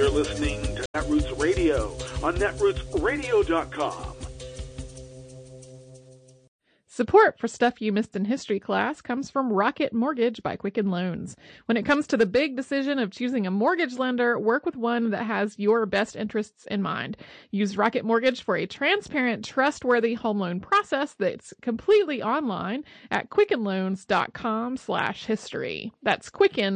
You're listening to Netroots Radio on netrootsradio.com. Support for Stuff You Missed in History class comes from Rocket Mortgage by Quicken Loans. When it comes to the big decision of choosing a mortgage lender, work with one that has your best interests in mind. Use Rocket Mortgage for a transparent, trustworthy home loan process that's completely online at quickenloans.com/history. That's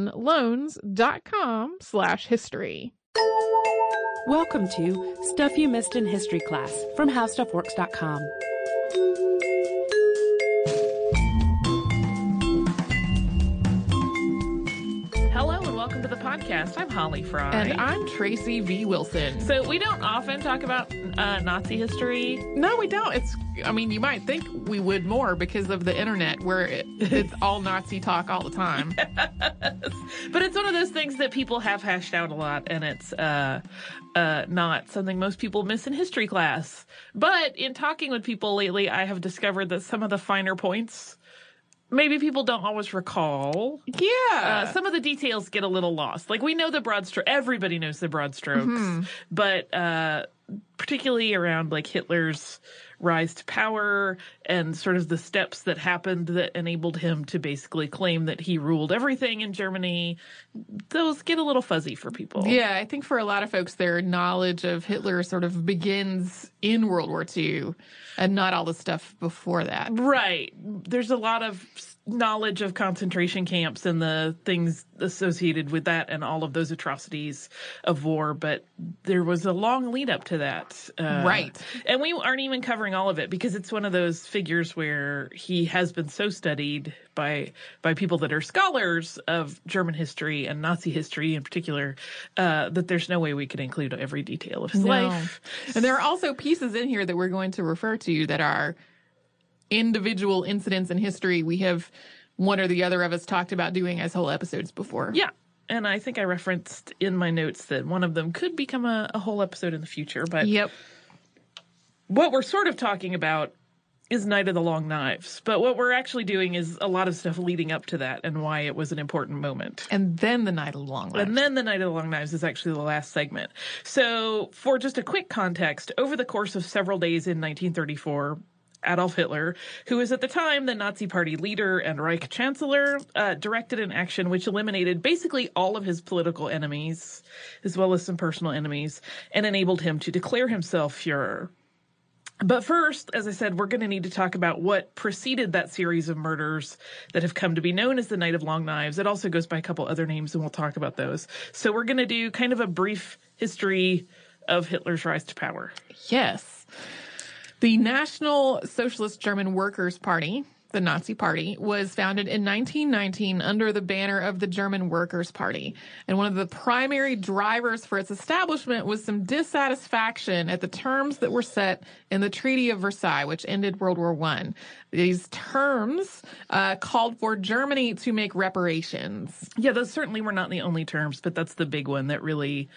quickenloans.com/history. Welcome to Stuff You Missed in History class from HowStuffWorks.com. Hello and welcome to the podcast. I'm Holly Fry. And I'm Tracy V. Wilson. So we don't often talk about Nazi history. No, we don't. You might think we would more because of the internet where it's all Nazi talk all the time. Yes. But it's one of those things that people have hashed out a lot, and it's not something most people miss in history class. But in talking with people lately, I have discovered that some of the finer points maybe people don't always recall. Yeah. Some of the details get a little lost. Like, we know the broad strokes. Everybody knows the broad strokes. But particularly around, like, Hitler's rise to power and sort of the steps that happened that enabled him to basically claim that he ruled everything in Germany, those get a little fuzzy for people. Yeah, I think for a lot of folks, their knowledge of Hitler sort of begins in World War II and not all the stuff before that. Right. There's a lot of knowledge of concentration camps and the things associated with that and all of those atrocities of war, but there was a long lead up to that. Right. And we aren't even covering all of it because it's one of those figures where he has been so studied by people that are scholars of German history and Nazi history in particular, that there's no way we could include every detail of his life. And there are also pieces in here that we're going to refer to that are individual incidents in history we have one or the other of us talked about doing as whole episodes before. Yeah. And I think I referenced in my notes that one of them could become a whole episode in the future. But yep. What we're sort of talking about is Night of the Long Knives. But what we're actually doing is a lot of stuff leading up to that and why it was an important moment. And then the Night of the Long Knives. And then the Night of the Long Knives is actually the last segment. So for just a quick context, over the course of several days in 1934, Adolf Hitler, who was at the time the Nazi Party leader and Reich Chancellor, directed an action which eliminated basically all of his political enemies, as well as some personal enemies, and enabled him to declare himself Führer. But first, as I said, we're going to need to talk about what preceded that series of murders that have come to be known as the Night of Long Knives. It also goes by a couple other names, and we'll talk about those. So we're going to do kind of a brief history of Hitler's rise to power. Yes. The National Socialist German Workers' Party, the Nazi Party, was founded in 1919 under the banner of the German Workers' Party. And one of the primary drivers for its establishment was some dissatisfaction at the terms that were set in the Treaty of Versailles, which ended World War I. These terms called for Germany to make reparations. Yeah, those certainly were not the only terms, but that's the big one that really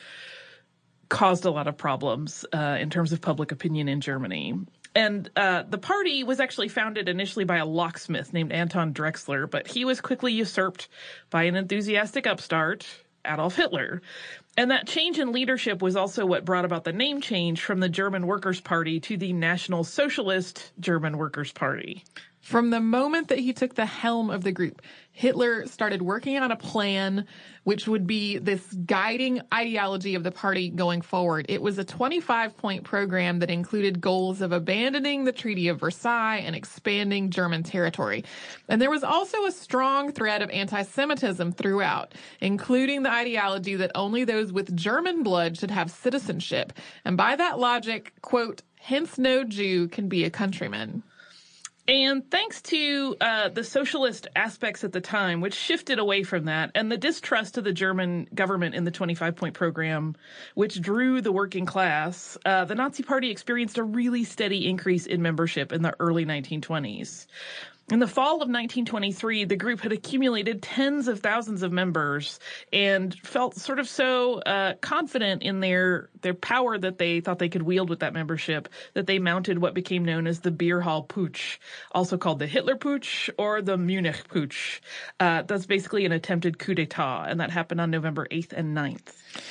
caused a lot of problems in terms of public opinion in Germany. And the party was actually founded initially by a locksmith named Anton Drexler, but he was quickly usurped by an enthusiastic upstart, Adolf Hitler. And that change in leadership was also what brought about the name change from the German Workers' Party to the National Socialist German Workers' Party. From the moment that he took the helm of the group, Hitler started working on a plan which would be this guiding ideology of the party going forward. It was a 25-point program that included goals of abandoning the Treaty of Versailles and expanding German territory. And there was also a strong thread of anti-Semitism throughout, including the ideology that only those with German blood should have citizenship. And by that logic, quote, hence no Jew can be a countryman. And thanks to the socialist aspects at the time, which shifted away from that, and the distrust of the German government in the 25-point program, which drew the working class, the Nazi Party experienced a really steady increase in membership in the early 1920s. In the fall of 1923, the group had accumulated tens of thousands of members and felt sort of so confident in their power that they thought they could wield with that membership that they mounted what became known as the Beer Hall Putsch, also called the Hitler Putsch or the Munich Putsch. That's basically an attempted coup d'etat, and that happened on November 8th and 9th.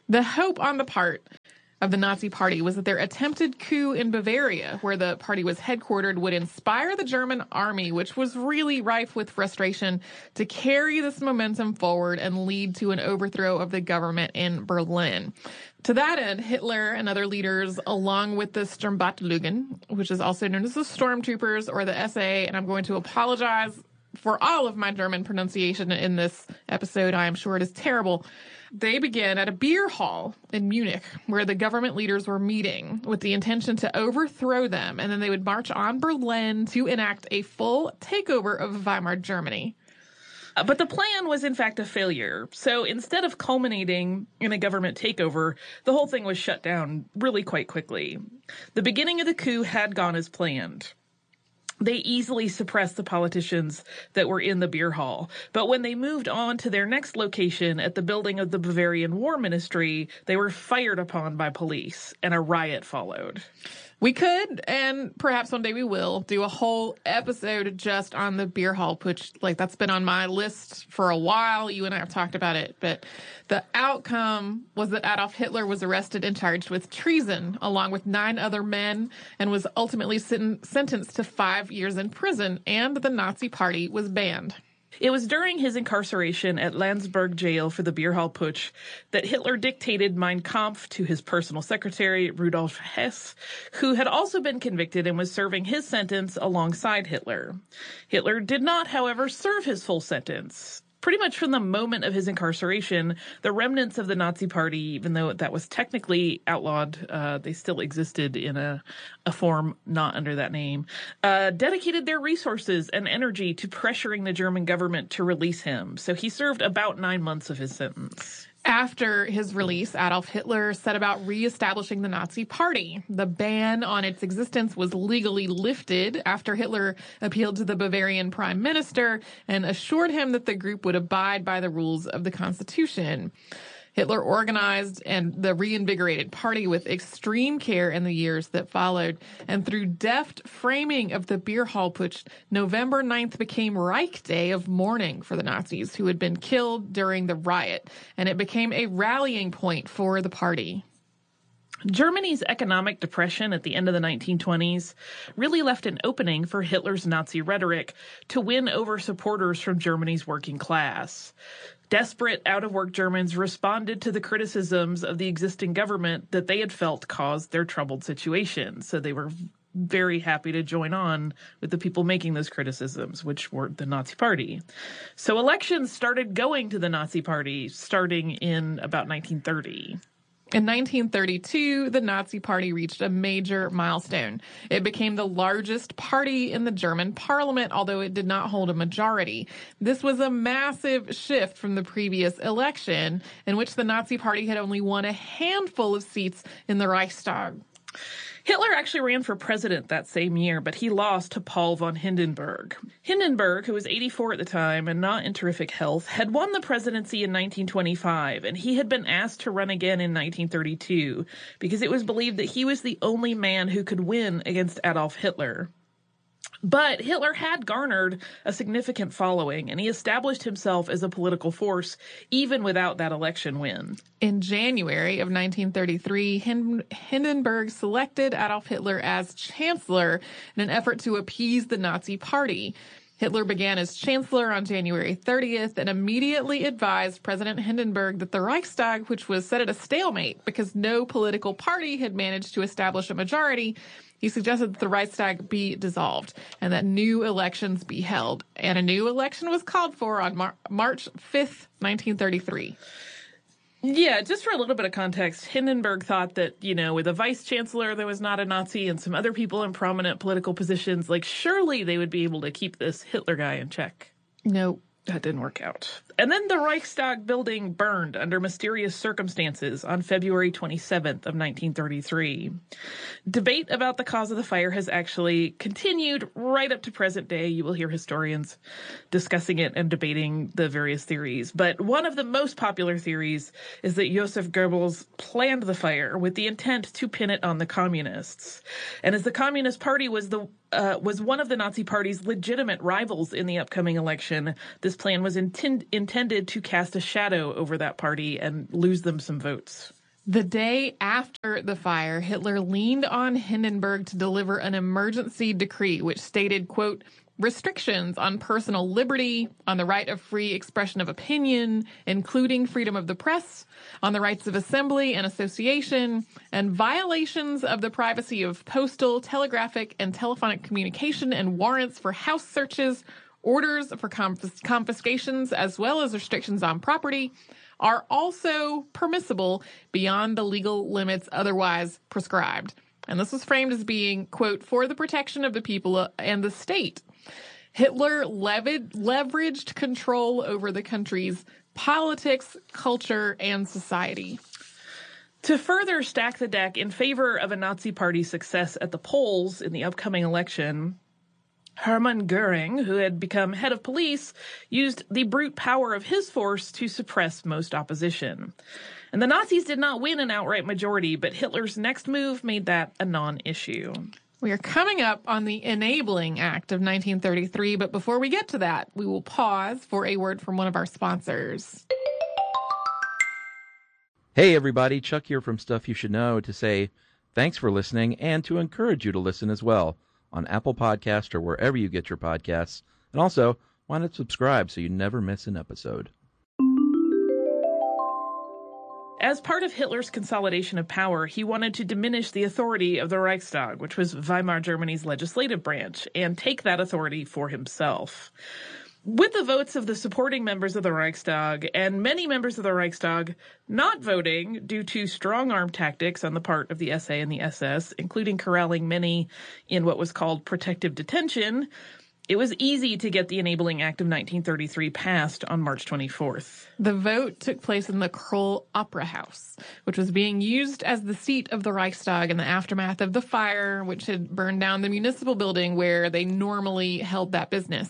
The hope on the part of the Nazi Party was that their attempted coup in Bavaria, where the party was headquartered, would inspire the German army, which was really rife with frustration, to carry this momentum forward and lead to an overthrow of the government in Berlin. To that end, Hitler and other leaders, along with the Sturmbannwagen, which is also known as the Stormtroopers or the SA, and I'm going to apologize for all of my German pronunciation in this episode. I am sure it is terrible. They began at a beer hall in Munich, where the government leaders were meeting with the intention to overthrow them, and then they would march on Berlin to enact a full takeover of Weimar Germany. But the plan was, in fact, a failure. So instead of culminating in a government takeover, the whole thing was shut down really quite quickly. The beginning of the coup had gone as planned. They easily suppressed the politicians that were in the beer hall. But when they moved on to their next location at the building of the Bavarian War Ministry, they were fired upon by police, and a riot followed. We could, and perhaps one day we will, do a whole episode just on the beer hall putsch. Like, that's been on my list for a while. You and I have talked about it. But the outcome was that Adolf Hitler was arrested and charged with treason, along with 9 other men, and was ultimately sentenced to 5 years in prison, and the Nazi Party was banned. It was during his incarceration at Landsberg jail for the beer hall putsch that Hitler dictated Mein Kampf to his personal secretary, Rudolf Hess, who had also been convicted and was serving his sentence alongside Hitler. Hitler did not, however, serve his full sentence. Pretty much from the moment of his incarceration, the remnants of the Nazi Party, even though that was technically outlawed, they still existed in a form not under that name, dedicated their resources and energy to pressuring the German government to release him. So he served about 9 months of his sentence. After his release, Adolf Hitler set about reestablishing the Nazi Party. The ban on its existence was legally lifted after Hitler appealed to the Bavarian prime minister and assured him that the group would abide by the rules of the Constitution. Hitler organized and the reinvigorated party with extreme care in the years that followed. And through deft framing of the beer hall putsch, November 9th became Reich Day of mourning for the Nazis who had been killed during the riot. And it became a rallying point for the party. Germany's economic depression at the end of the 1920s really left an opening for Hitler's Nazi rhetoric to win over supporters from Germany's working class. Desperate, out-of-work Germans responded to the criticisms of the existing government that they had felt caused their troubled situation. So they were very happy to join on with the people making those criticisms, which were the Nazi Party. So elections started going to the Nazi Party starting in about 1930. In 1932, the Nazi Party reached a major milestone. It became the largest party in the German parliament, although it did not hold a majority. This was a massive shift from the previous election, in which the Nazi Party had only won a handful of seats in the Reichstag. Hitler actually ran for president that same year, but he lost to Paul von Hindenburg. Hindenburg, who was 84 at the time and not in terrific health, had won the presidency in 1925, and he had been asked to run again in 1932 because it was believed that he was the only man who could win against Adolf Hitler. But Hitler had garnered a significant following, and he established himself as a political force even without that election win. In January of 1933, Hindenburg selected Adolf Hitler as chancellor in an effort to appease the Nazi Party. Hitler began as chancellor on January 30th and immediately advised President Hindenburg that the Reichstag, which was set at a stalemate because no political party had managed to establish a majority, he suggested that the Reichstag be dissolved and that new elections be held. And a new election was called for on March 5th, 1933. Yeah, just for a little bit of context, Hindenburg thought that, with a vice chancellor that was not a Nazi and some other people in prominent political positions, surely they would be able to keep this Hitler guy in check. No. That didn't work out. And then the Reichstag building burned under mysterious circumstances on February 27th of 1933. Debate about the cause of the fire has actually continued right up to present day. You will hear historians discussing it and debating the various theories. But one of the most popular theories is that Joseph Goebbels planned the fire with the intent to pin it on the communists. And as the Communist Party was one of the Nazi Party's legitimate rivals in the upcoming election, this plan was intended intended to cast a shadow over that party and lose them some votes. The day after the fire, Hitler leaned on Hindenburg to deliver an emergency decree which stated, quote, restrictions on personal liberty, on the right of free expression of opinion, including freedom of the press, on the rights of assembly and association, and violations of the privacy of postal, telegraphic, and telephonic communication, and warrants for house searches, orders for confiscations, as well as restrictions on property, are also permissible beyond the legal limits otherwise prescribed. And this was framed as being, quote, for the protection of the people and the state. Hitler leveraged control over the country's politics, culture, and society. To further stack the deck in favor of a Nazi Party success at the polls in the upcoming election, Hermann Goering, who had become head of police, used the brute power of his force to suppress most opposition. And the Nazis did not win an outright majority, but Hitler's next move made that a non-issue. We are coming up on the Enabling Act of 1933, but before we get to that, we will pause for a word from one of our sponsors. Hey everybody, Chuck here from Stuff You Should Know to say thanks for listening and to encourage you to listen as well on Apple Podcast or wherever you get your podcasts. And also, why not subscribe so you never miss an episode? As part of Hitler's consolidation of power, he wanted to diminish the authority of the Reichstag, which was Weimar Germany's legislative branch, and take that authority for himself. With the votes of the supporting members of the Reichstag and many members of the Reichstag not voting due to strong-arm tactics on the part of the SA and the SS, including corralling many in what was called protective detention, it was easy to get the Enabling Act of 1933 passed on March 24th. The vote took place in the Kroll Opera House, which was being used as the seat of the Reichstag in the aftermath of the fire, which had burned down the municipal building where they normally held that business.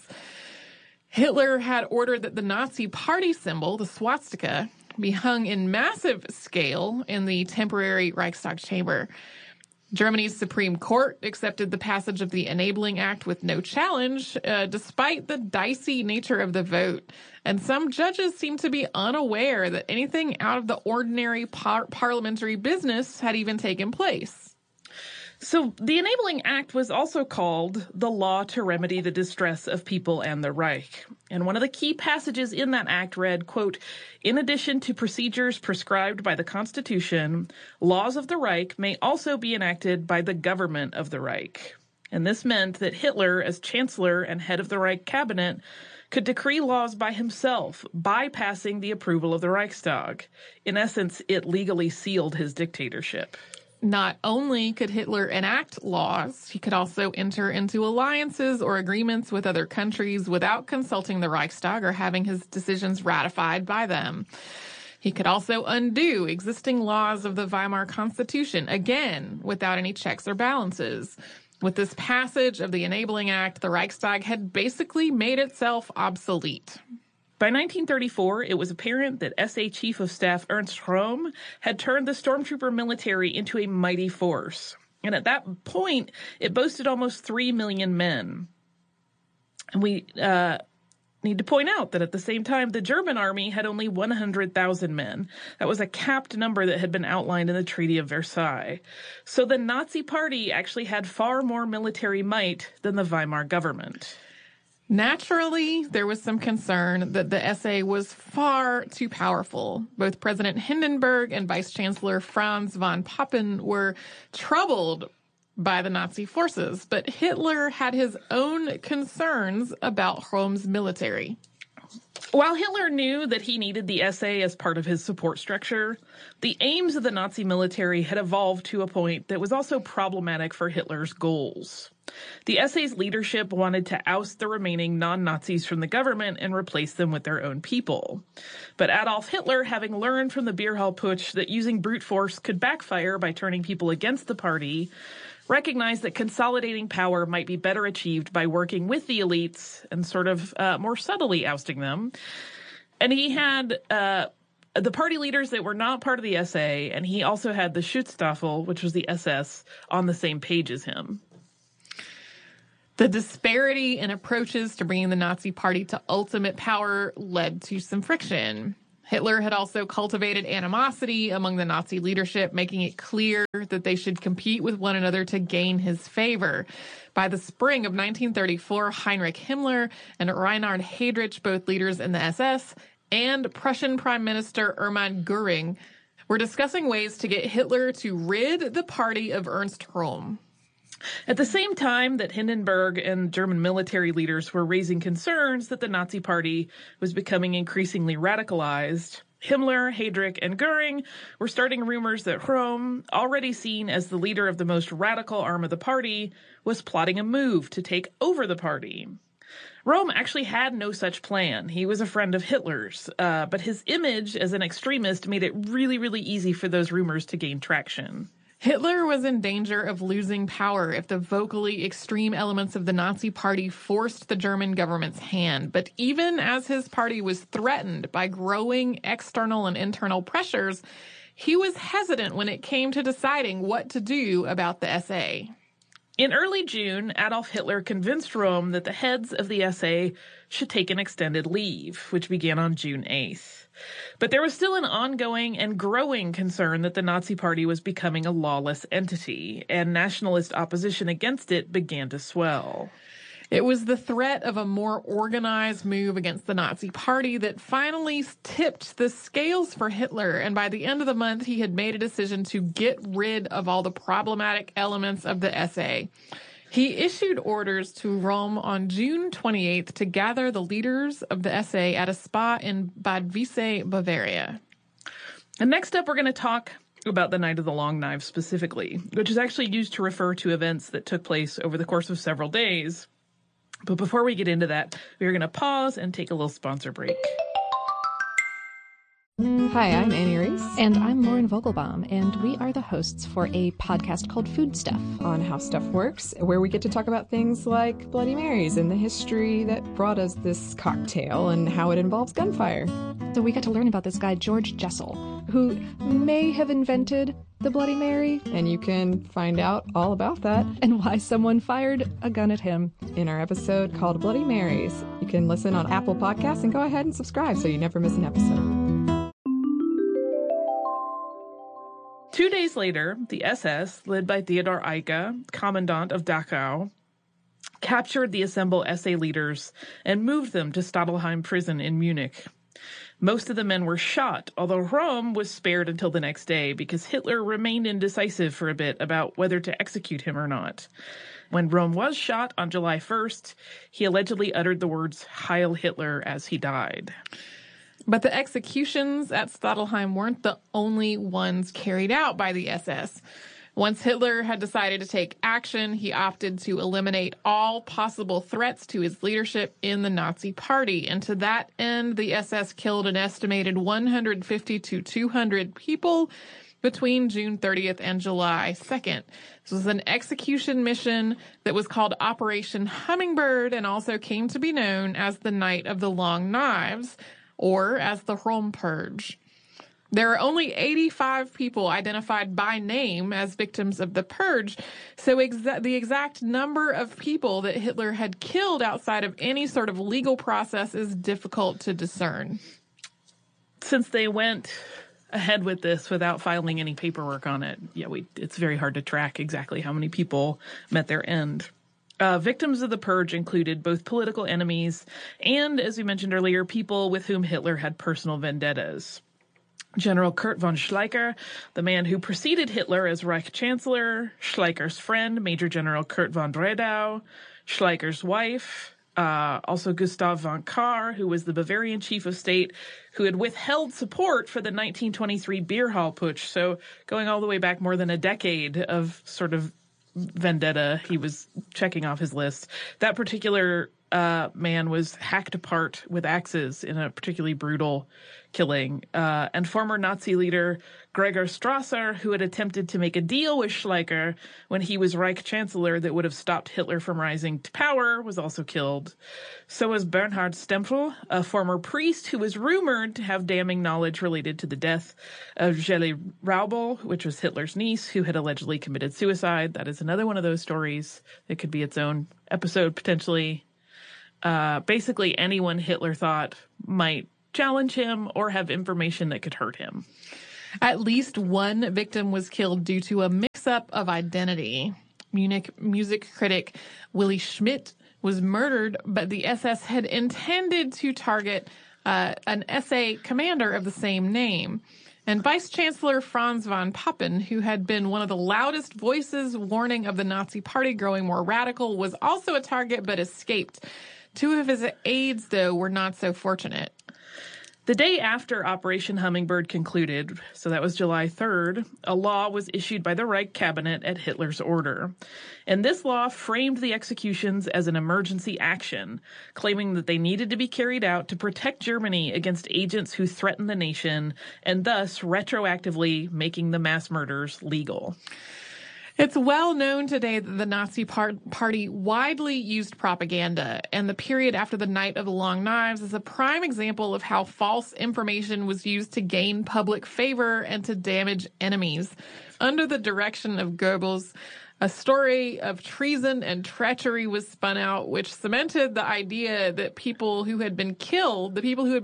Hitler had ordered that the Nazi party symbol, the swastika, be hung in massive scale in the temporary Reichstag chamber. Germany's Supreme Court accepted the passage of the Enabling Act with no challenge, despite the dicey nature of the vote. And some judges seem to be unaware that anything out of the ordinary parliamentary business had even taken place. So the Enabling Act was also called the Law to Remedy the Distress of People and the Reich. And one of the key passages in that act read, quote, in addition to procedures prescribed by the Constitution, laws of the Reich may also be enacted by the government of the Reich. And this meant that Hitler, as chancellor and head of the Reich cabinet, could decree laws by himself, bypassing the approval of the Reichstag. In essence, it legally sealed his dictatorship. Not only could Hitler enact laws, he could also enter into alliances or agreements with other countries without consulting the Reichstag or having his decisions ratified by them. He could also undo existing laws of the Weimar Constitution, again, without any checks or balances. With this passage of the Enabling Act, the Reichstag had basically made itself obsolete. By 1934, it was apparent that SA Chief of Staff Ernst Röhm had turned the stormtrooper military into a mighty force. And at that point, it boasted almost 3 million men. And we need to point out that at the same time, the German army had only 100,000 men. That was a capped number that had been outlined in the Treaty of Versailles. So the Nazi Party actually had far more military might than the Weimar government. Naturally, there was some concern that the SA was far too powerful. Both President Hindenburg and Vice Chancellor Franz von Papen were troubled by the Nazi forces, but Hitler had his own concerns about Röhm's military. While Hitler knew that he needed the SA as part of his support structure, the aims of the Nazi military had evolved to a point that was also problematic for Hitler's goals. The SA's leadership wanted to oust the remaining non-Nazis from the government and replace them with their own people. But Adolf Hitler, having learned from the Beer Hall Putsch that using brute force could backfire by turning people against the party, recognized that consolidating power might be better achieved by working with the elites and sort of more subtly ousting them. And he had the party leaders that were not part of the SA, and he also had the Schutzstaffel, which was the SS, on the same page as him. The disparity in approaches to bringing the Nazi Party to ultimate power led to some friction. Hitler had also cultivated animosity among the Nazi leadership, making it clear that they should compete with one another to gain his favor. By the spring of 1934, Heinrich Himmler and Reinhard Heydrich, both leaders in the SS, and Prussian Prime Minister Hermann Göring were discussing ways to get Hitler to rid the party of Ernst Röhm. At the same time that Hindenburg and German military leaders were raising concerns that the Nazi Party was becoming increasingly radicalized, Himmler, Heydrich, and Göring were starting rumors that Röhm, already seen as the leader of the most radical arm of the party, was plotting a move to take over the party. Röhm actually had no such plan. He was a friend of Hitler's, but his image as an extremist made it really, really easy for those rumors to gain traction. Hitler was in danger of losing power if the vocally extreme elements of the Nazi Party forced the German government's hand. But even as his party was threatened by growing external and internal pressures, he was hesitant when it came to deciding what to do about the SA. In early June, Adolf Hitler convinced Röhm that the heads of the SA should take an extended leave, which began on June 8th. But there was still an ongoing and growing concern that the Nazi Party was becoming a lawless entity, and nationalist opposition against it began to swell. It was the threat of a more organized move against the Nazi Party that finally tipped the scales for Hitler, and by the end of the month, he had made a decision to get rid of all the problematic elements of the SA. He issued orders to Röhm on June 28th to gather the leaders of the SA at a spa in Bad Wiessee, Bavaria. And next up, we're going to talk about the Night of the Long Knives specifically, which is actually used to refer to events that took place over the course of several days. But before we get into that, we're going to pause and take a little sponsor break. Hi, I'm Annie Reese. And I'm Lauren Vogelbaum, and we are the hosts for a podcast called Food Stuff On How Stuff Works, where we get to talk about things like Bloody Marys and the history that brought us this cocktail and how it involves gunfire. So we got to learn about this guy, George Jessel, who may have invented the Bloody Mary. And you can find out all about that and why someone fired a gun at him in our episode called Bloody Marys. You can listen on Apple Podcasts and go ahead and subscribe so you never miss an episode. 2 days later, the SS, led by Theodor Eicke, commandant of Dachau, captured the assembled SA leaders and moved them to Stadelheim prison in Munich. Most of the men were shot, although Röhm was spared until the next day because Hitler remained indecisive for a bit about whether to execute him or not. When Röhm was shot on July 1st, he allegedly uttered the words "Heil Hitler" as he died. But the executions at Stadelheim weren't the only ones carried out by the SS. Once Hitler had decided to take action, he opted to eliminate all possible threats to his leadership in the Nazi Party. And to that end, the SS killed an estimated 150 to 200 people between June 30th and July 2nd. This was an execution mission that was called Operation Hummingbird and also came to be known as the Night of the Long Knives, or as the Röhm Purge. There are only 85 people identified by name as victims of the purge, so the exact number of people that Hitler had killed outside of any sort of legal process is difficult to discern. Since they went ahead with this without filing any paperwork on it, it's very hard to track exactly how many people met their end. Victims of the purge included both political enemies and, as we mentioned earlier, people with whom Hitler had personal vendettas. General Kurt von Schleicher, the man who preceded Hitler as Reich Chancellor, Schleicher's friend, Major General Kurt von Bredow, Schleicher's wife, also Gustav von Kahr, who was the Bavarian chief of state, who had withheld support for the 1923 beer hall putsch. So going all the way back more than a decade of sort of vendetta, he was checking off his list. That particular man was hacked apart with axes in a particularly brutal killing. And former Nazi leader Gregor Strasser, who had attempted to make a deal with Schleicher when he was Reich Chancellor that would have stopped Hitler from rising to power, was also killed. So was Bernhard Stempfel, a former priest who was rumored to have damning knowledge related to the death of Geli Raubal, which was Hitler's niece, who had allegedly committed suicide. That is another one of those stories that could be its own episode, potentially. Basically, anyone Hitler thought might challenge him or have information that could hurt him. At least one victim was killed due to a mix-up of identity. Munich music critic Willy Schmidt was murdered, but the SS had intended to target an SA commander of the same name. And Vice Chancellor Franz von Papen, who had been one of the loudest voices warning of the Nazi Party growing more radical, was also a target but escaped. Two of his aides, though, were not so fortunate. The day after Operation Hummingbird concluded, so that was July 3rd, a law was issued by the Reich cabinet at Hitler's order. And this law framed the executions as an emergency action, claiming that they needed to be carried out to protect Germany against agents who threatened the nation, and thus retroactively making the mass murders legal. It's well known today that the Nazi Party widely used propaganda, and the period after the Night of the Long Knives is a prime example of how false information was used to gain public favor and to damage enemies. Under the direction of Goebbels, a story of treason and treachery was spun out, which cemented the idea that the people who had been killed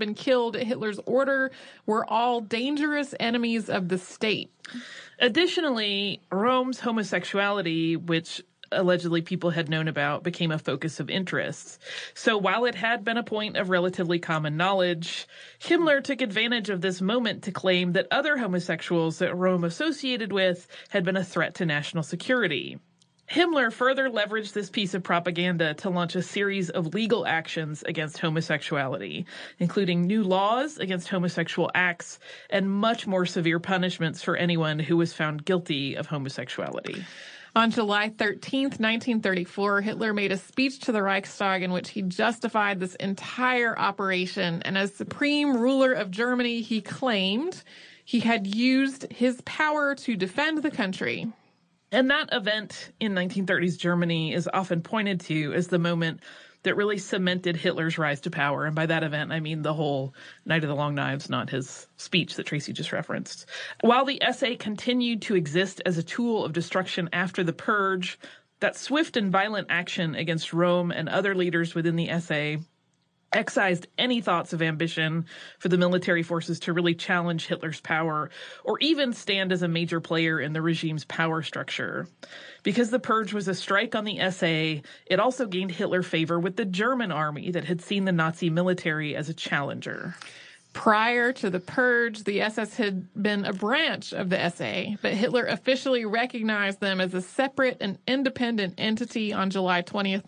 at Hitler's order, were all dangerous enemies of the state. Additionally, Rome's homosexuality, which allegedly people had known about, became a focus of interest. So while it had been a point of relatively common knowledge, Himmler took advantage of this moment to claim that other homosexuals that Rome associated with had been a threat to national security. Himmler further leveraged this piece of propaganda to launch a series of legal actions against homosexuality, including new laws against homosexual acts and much more severe punishments for anyone who was found guilty of homosexuality. On July 13th, 1934, Hitler made a speech to the Reichstag in which he justified this entire operation. And as supreme ruler of Germany, he claimed he had used his power to defend the country. And that event in 1930s Germany is often pointed to as the moment that really cemented Hitler's rise to power. And by that event, I mean the whole Night of the Long Knives, not his speech that Tracy just referenced. While the SA continued to exist as a tool of destruction after the Purge, that swift and violent action against Rome and other leaders within the SA excised any thoughts of ambition for the military forces to really challenge Hitler's power or even stand as a major player in the regime's power structure. Because the Purge was a strike on the SA, it also gained Hitler favor with the German army that had seen the Nazi military as a challenger. Prior to the Purge, the SS had been a branch of the SA, but Hitler officially recognized them as a separate and independent entity on July 20th,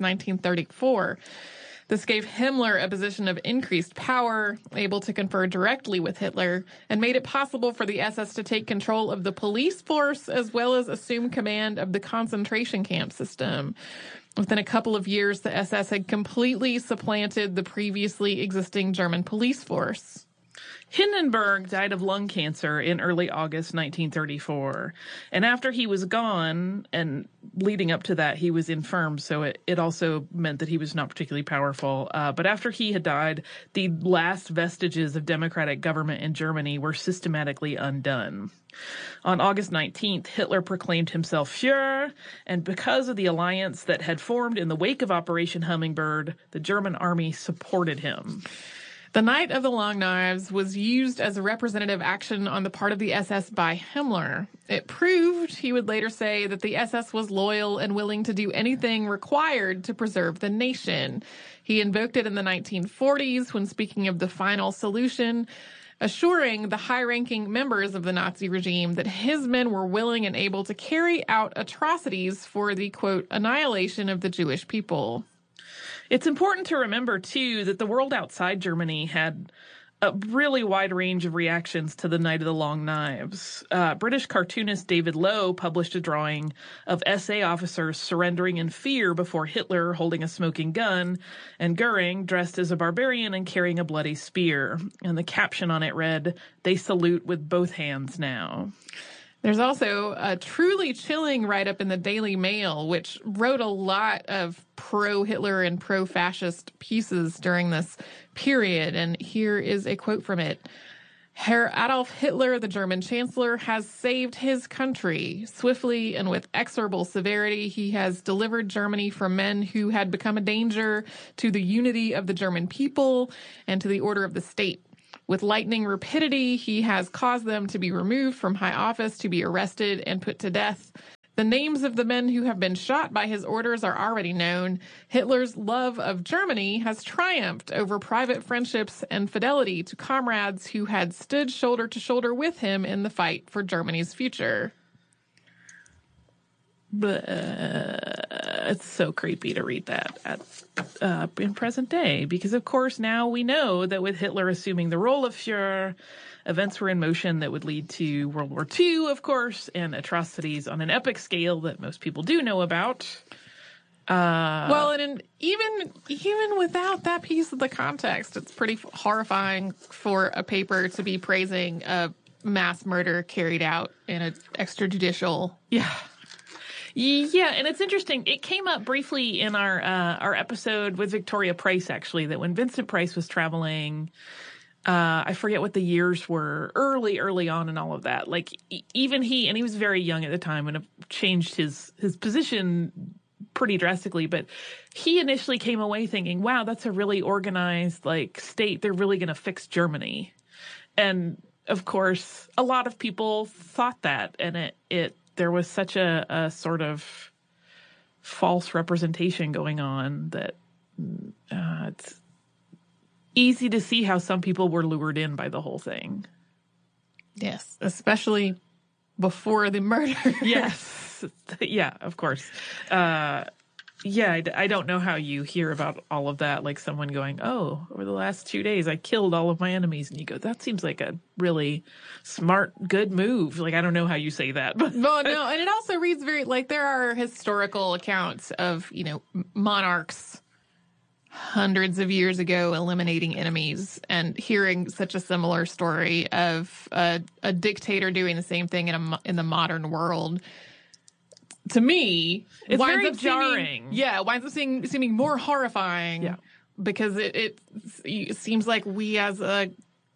1934. This gave Himmler a position of increased power, able to confer directly with Hitler, and made it possible for the SS to take control of the police force as well as assume command of the concentration camp system. Within a couple of years, the SS had completely supplanted the previously existing German police force. Hindenburg died of lung cancer in early August 1934. And after he was gone, and leading up to that, he was infirm, so it also meant that he was not particularly powerful. But after he had died, the last vestiges of democratic government in Germany were systematically undone. On August 19th, Hitler proclaimed himself Führer, and because of the alliance that had formed in the wake of Operation Hummingbird, the German army supported him. The Night of the Long Knives was used as a representative action on the part of the SS by Himmler. It proved, he would later say, that the SS was loyal and willing to do anything required to preserve the nation. He invoked it in the 1940s when speaking of the final solution, assuring the high-ranking members of the Nazi regime that his men were willing and able to carry out atrocities for the, quote, annihilation of the Jewish people. It's important to remember, too, that the world outside Germany had a really wide range of reactions to the Night of the Long Knives. British cartoonist David Lowe published a drawing of SA officers surrendering in fear before Hitler holding a smoking gun, and Goering dressed as a barbarian and carrying a bloody spear. And the caption on it read, "They salute with both hands now." There's also a truly chilling write-up in the Daily Mail, which wrote a lot of pro-Hitler and pro-fascist pieces during this period. And here is a quote from it. "Herr Adolf Hitler, the German Chancellor, has saved his country. Swiftly and with exorable severity, he has delivered Germany from men who had become a danger to the unity of the German people and to the order of the state. With lightning rapidity, he has caused them to be removed from high office, to be arrested and put to death. The names of the men who have been shot by his orders are already known. Hitler's love of Germany has triumphed over private friendships and fidelity to comrades who had stood shoulder to shoulder with him in the fight for Germany's future." It's so creepy to read that in present day, because of course now we know that with Hitler assuming the role of Führer, events were in motion that would lead to World War II, of course, and atrocities on an epic scale that most people do know about. Well, and even without that piece of the context, it's pretty horrifying for a paper to be praising a mass murder carried out in an extrajudicial. Yeah, and it's interesting. It came up briefly in our episode with Victoria Price, actually, that when Vincent Price was traveling, I forget what the years were, early on and all of that. Like, even he was very young at the time and changed his position pretty drastically, but he initially came away thinking, wow, that's a really organized, like, state. They're really going to fix Germany. And, of course, a lot of people thought that, and there was such a sort of false representation going on that it's easy to see how some people were lured in by the whole thing. Yes, especially before the murder. Yes. Yeah, of course. I don't know how you hear about all of that, like someone going, oh, over the last 2 days, I killed all of my enemies. And you go, that seems like a really smart, good move. Like, I don't know how you say that. But well, no, and it also reads very, like, there are historical accounts of, monarchs hundreds of years ago eliminating enemies, and hearing such a similar story of a dictator doing the same thing in the modern world. To me, it's very jarring. Winds up seeming more horrifying. Yeah. Because it seems like we as a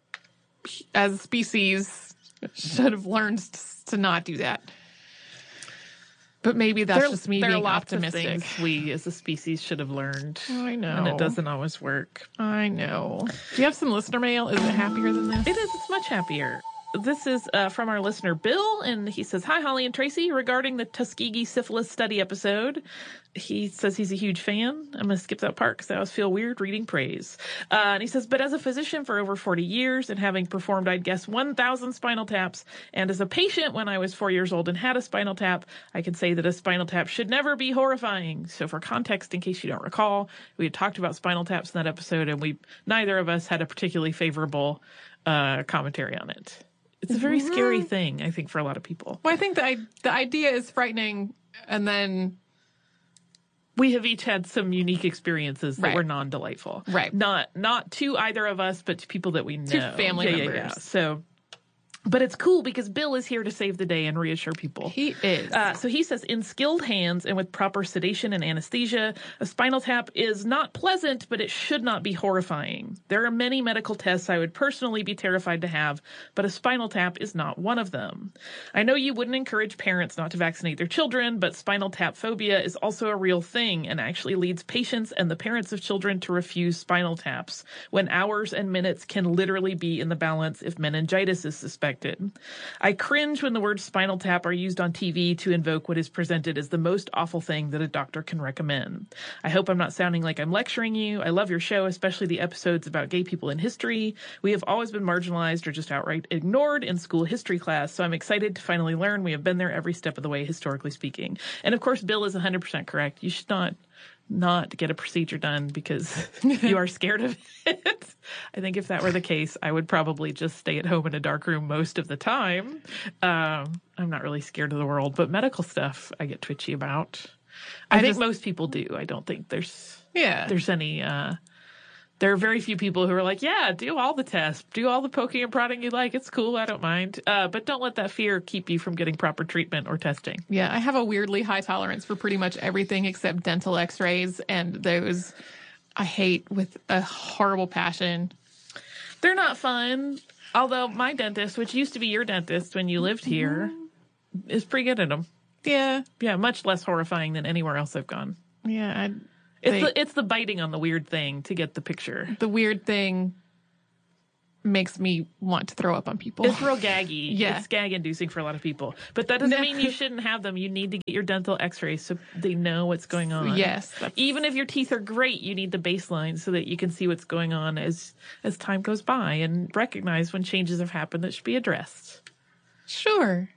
species should have learned to not do that. But maybe that's just me being optimistic. There are lots of things we as a species should have learned. I know. And it doesn't always work. I know. Do you have some listener mail? Is it happier than this? It is. It's much happier. This is from our listener, Bill, and he says, "Hi, Holly and Tracy. Regarding the Tuskegee syphilis study episode," he says he's a huge fan. I'm going to skip that part because I always feel weird reading praise. And he says, "But as a physician for over 40 years and having performed, I'd guess, 1,000 spinal taps, and as a patient when I was 4 years old and had a spinal tap, I can say that a spinal tap should never be horrifying." So for context, in case you don't recall, we had talked about spinal taps in that episode, and neither of us had a particularly favorable commentary on it. It's a very scary thing, I think, for a lot of people. Well, I think the idea is frightening, and then we have each had some unique experiences that right. were non-delightful. Right. Not to either of us, but to people that we know. To family members. Yeah. So, but it's cool because Bill is here to save the day and reassure people. He is. So he says, in skilled hands and with proper sedation and anesthesia, a spinal tap is not pleasant, but it should not be horrifying. There are many medical tests I would personally be terrified to have, but a spinal tap is not one of them. I know you wouldn't encourage parents not to vaccinate their children, but spinal tap phobia is also a real thing and actually leads patients and the parents of children to refuse spinal taps when hours and minutes can literally be in the balance if meningitis is suspected. I cringe when the words spinal tap are used on TV to invoke what is presented as the most awful thing that a doctor can recommend. I hope I'm not sounding like I'm lecturing you. I love your show, especially the episodes about gay people in history. We have always been marginalized or just outright ignored in school history class, so I'm excited to finally learn we have been there every step of the way, historically speaking. And of course, Bill is 100% correct. You should not not get a procedure done because you are scared of it. I think if that were the case, I would probably just stay at home in a dark room most of the time. I'm not really scared of the world, but medical stuff I get twitchy about. I think most people do. I don't think there's any... there are very few people who are like, yeah, do all the tests, do all the poking and prodding you like. It's cool. I don't mind. But don't let that fear keep you from getting proper treatment or testing. Yeah, I have a weirdly high tolerance for pretty much everything except dental x-rays, and those I hate with a horrible passion. They're not fun. Although my dentist, which used to be your dentist when you lived here, is pretty good at them. Yeah. Yeah, much less horrifying than anywhere else I've gone. Yeah, It's the biting on the weird thing to get the picture. The weird thing makes me want to throw up on people. It's real gaggy. Yeah. It's gag-inducing for a lot of people. But that doesn't mean you shouldn't have them. You need to get your dental x-rays so they know what's going on. Yes. Even if your teeth are great, you need the baseline so that you can see what's going on as time goes by and recognize when changes have happened that should be addressed. Sure.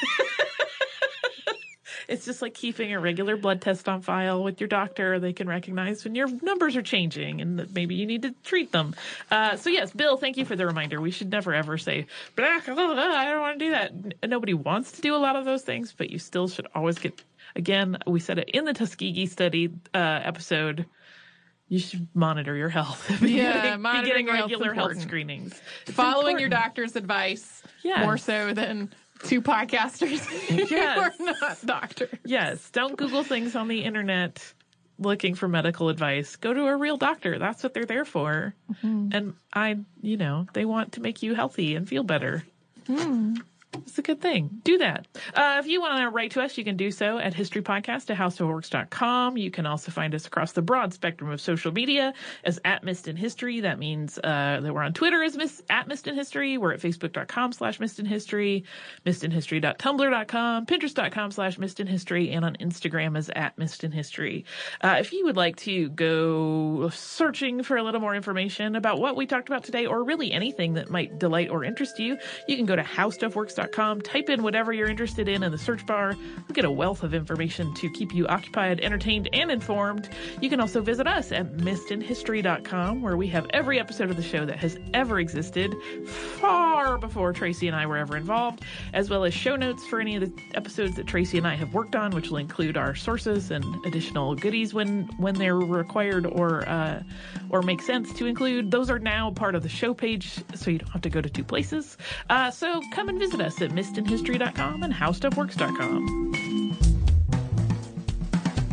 It's just like keeping a regular blood test on file with your doctor. They can recognize when your numbers are changing and that maybe you need to treat them. So yes, Bill, thank you for the reminder. We should never ever say, I don't want to do that. Nobody wants to do a lot of those things, but you still should always get, again, we said it in the Tuskegee study episode, you should monitor your health. Monitoring your regular health important. Screenings. Following your doctor's advice more so than two podcasters who are not doctors. Yes. Don't Google things on the internet looking for medical advice. Go to a real doctor. That's what they're there for. Mm-hmm. And they want to make you healthy and feel better. It's a good thing. Do that. If you want to write to us, you can do so at historypodcast@howstuffworks.com. You can also find us across the broad spectrum of social media as @MissedInHistory. That means that we're on Twitter as @MissedInHistory. We're at facebook.com/MissedInHistory, MissedInHistory.tumblr.com, Pinterest.com/MissedInHistory, and on Instagram as @MissedInHistory. If you would like to go searching for a little more information about what we talked about today, or really anything that might delight or interest you, you can go to HowStuffWorks.com. Type in whatever you're interested in the search bar. You'll get a wealth of information to keep you occupied, entertained, and informed. You can also visit us at MissedInHistory.com, where we have every episode of the show that has ever existed, far before Tracy and I were ever involved, as well as show notes for any of the episodes that Tracy and I have worked on, which will include our sources and additional goodies when they're required or make sense to include. Those are now part of the show page, so you don't have to go to two places. So come and visit us at MissedInHistory.com and HowStuffWorks.com.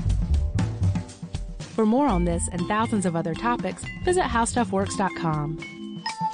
For more on this and thousands of other topics, visit HowStuffWorks.com.